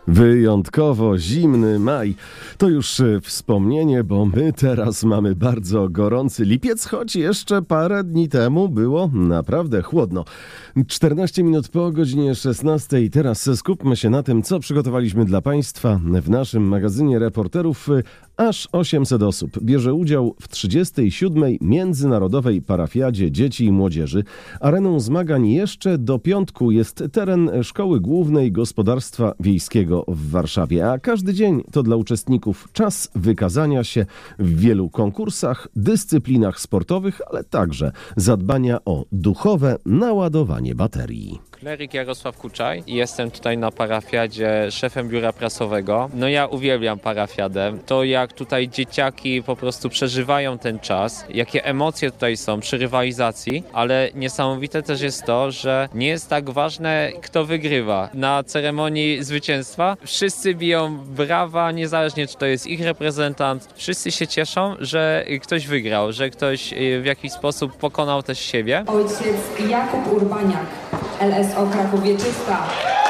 Wyjątkowo zimny maj. To już wspomnienie, bo my teraz mamy bardzo gorący lipiec, choć jeszcze parę dni temu było naprawdę chłodno. 14 minut po godzinie 16. Teraz skupmy się na tym, co przygotowaliśmy dla Państwa w naszym magazynie reporterów. Aż 800 osób bierze udział w 37. Międzynarodowej Parafiadzie Dzieci i Młodzieży. Areną zmagań jeszcze do piątku jest teren Szkoły Głównej Gospodarstwa Wiejskiego w Warszawie, a każdy dzień to dla uczestników czas wykazania się w wielu konkursach, dyscyplinach sportowych, ale także zadbania o duchowe naładowanie baterii. Kleryk Jarosław Kuczaj. Jestem tutaj na parafiadzie szefem biura prasowego. No ja uwielbiam parafiadę. To jak tutaj dzieciaki po prostu przeżywają ten czas, jakie emocje tutaj są przy rywalizacji, ale niesamowite też jest to, że nie jest tak ważne, kto wygrywa. Na ceremonii zwycięstwa wszyscy biją brawa, niezależnie czy to jest ich reprezentant. Wszyscy się cieszą, że ktoś wygrał, że ktoś w jakiś sposób pokonał też siebie. Ojciec Jakub Urbaniak, LSO Kraków Wieczysta.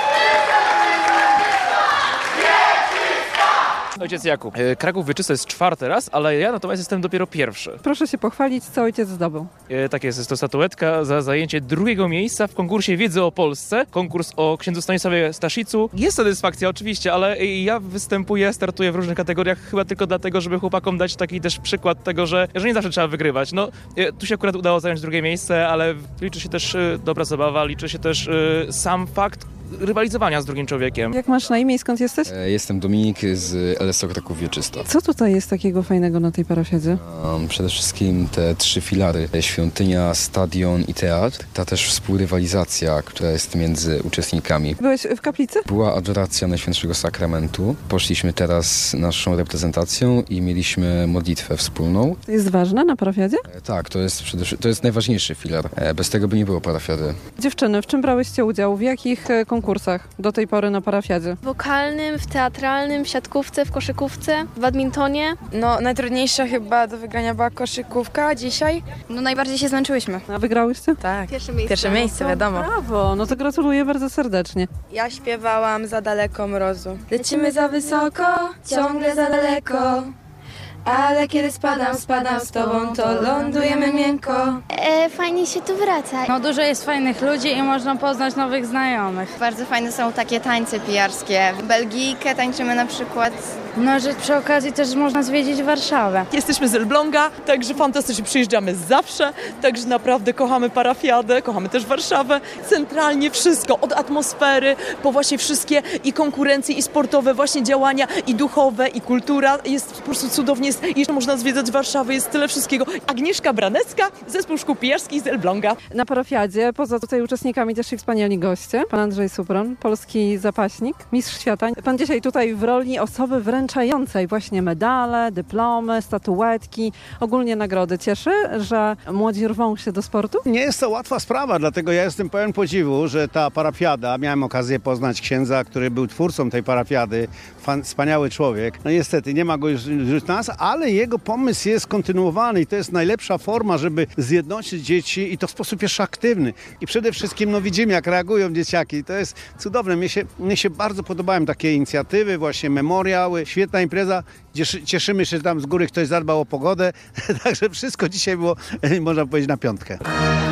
Ojciec Jakub. Kraków Wieczysta jest 4. raz, ale ja natomiast jestem dopiero 1. Proszę się pochwalić, co ojciec zdobył. Tak jest to statuetka za zajęcie 2. miejsca w konkursie wiedzy o Polsce. Konkurs o księdzu Stanisławie Staszicu. Jest satysfakcja oczywiście, ale ja startuję w różnych kategoriach chyba tylko dlatego, żeby chłopakom dać taki też przykład tego, że nie zawsze trzeba wygrywać. No, tu się akurat udało zająć 2. miejsce, ale liczy się też dobra zabawa, liczy się też sam fakt rywalizowania z drugim człowiekiem. Jak masz na imię i skąd jesteś? Jestem Dominik z LSO Kraków Wieczysta. Co tutaj jest takiego fajnego na tej parafiadzie? Przede wszystkim te 3 filary. Świątynia, stadion i teatr. Ta też współrywalizacja, która jest między uczestnikami. Byłeś w kaplicy? Była adoracja Najświętszego Sakramentu. Poszliśmy teraz naszą reprezentacją i mieliśmy modlitwę wspólną. To jest ważne na parafiadzie? Tak, to jest najważniejszy filar. Bez tego by nie było parafiady. Dziewczyny, w czym brałyście udział? W jakich konkursach do tej pory na parafiadzie? W wokalnym, w teatralnym, w siatkówce, w koszykówce, w badmintonie. No najtrudniejsza chyba do wygrania była koszykówka dzisiaj. No najbardziej się zmęczyłyśmy. A wygrałyście? Tak. Pierwsze miejsce, wiadomo. Brawo, no to gratuluję bardzo serdecznie. Ja śpiewałam Za daleko mrozu. Lecimy za wysoko, ciągle za daleko. Ale kiedy spadam z tobą, to lądujemy miękko. Fajnie się tu wraca. No dużo jest fajnych ludzi i można poznać nowych znajomych. Bardzo fajne są takie tańce pijarskie. Belgijkę tańczymy na przykład. No, że przy okazji też można zwiedzić Warszawę. Jesteśmy z Elbląga, także fantastycznie przyjeżdżamy zawsze, także naprawdę kochamy parafiadę, kochamy też Warszawę. Centralnie wszystko, od atmosfery, po właśnie wszystkie i konkurencje, i sportowe właśnie działania, i duchowe, i kultura. Jest po prostu cudownie, jeszcze można zwiedzać Warszawę, jest tyle wszystkiego. Agnieszka Branecka, Zespół Szkół Pijarskich z Elbląga. Na parafiadzie, poza tutaj uczestnikami też i wspaniali goście. Pan Andrzej Supron, polski zapaśnik, mistrz świata. Pan dzisiaj tutaj w roli osoby wręczającej właśnie medale, dyplomy, statuetki, ogólnie nagrody. Cieszy, że młodzi rwą się do sportu? Nie jest to łatwa sprawa, dlatego ja jestem pełen podziwu, że ta parafiada, miałem okazję poznać księdza, który był twórcą tej parafiady, wspaniały człowiek. No niestety nie ma go już wśród nas, ale jego pomysł jest kontynuowany i to jest najlepsza forma, żeby zjednoczyć dzieci i to w sposób jeszcze aktywny. I przede wszystkim no widzimy, jak reagują dzieciaki. To jest cudowne. Mnie się bardzo podobają takie inicjatywy, właśnie memoriały, świetna impreza. Cieszymy się, że tam z góry ktoś zadbał o pogodę. Także wszystko dzisiaj było, można powiedzieć, na 5.